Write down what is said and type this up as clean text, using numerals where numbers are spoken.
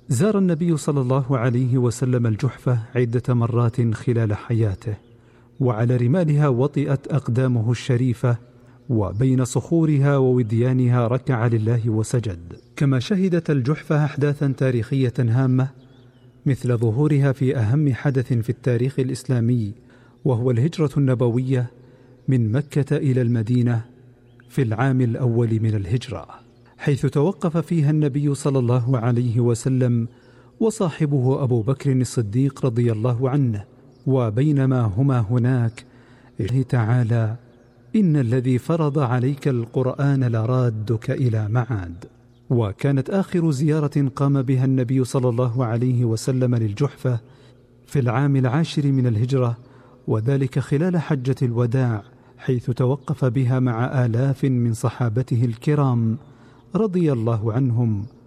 زار النبي صلى الله عليه وسلم الجحفة عدة مرات خلال حياته، وعلى رمالها وطئت أقدامه الشريفة، وبين صخورها ووديانها ركع لله وسجد. كما شهدت الجحفة أحداثا تاريخية هامة، مثل ظهورها في أهم حدث في التاريخ الإسلامي، وهو الهجرة النبوية من مكة إلى المدينة في العام الأول من الهجرة، حيث توقف فيها النبي صلى الله عليه وسلم وصاحبه أبو بكر الصديق رضي الله عنه. وبينما هما هناك الله تعالى: إن الذي فرض عليك القرآن لرادك إلى معاد. وكانت آخر زيارة قام بها النبي صلى الله عليه وسلم للجحفة في العام 10 من الهجرة، وذلك خلال حجة الوداع، حيث توقف بها مع آلاف من صحابته الكرام رضي الله عنهم